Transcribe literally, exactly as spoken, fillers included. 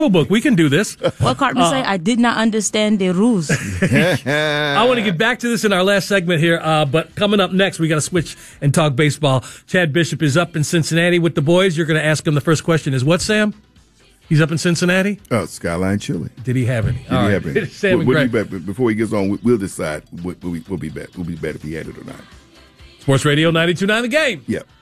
book. We can do this. What Cartman uh, say? I did not understand the rules. I want to get back to this in our last segment here, uh, but coming up next, we got to switch and talk baseball. Chad Bishop is up in Cincinnati with the boys. You're going to ask him the first question is what, Sam? He's up in Cincinnati? Oh, Skyline Chili. Did he have any? Did All he right. have any? Sam we'll, and we'll be back, before he gets on, we'll decide what will be, will be better. We'll be better if he had it or not. Sports Radio ninety-two point nine The Game. Yep.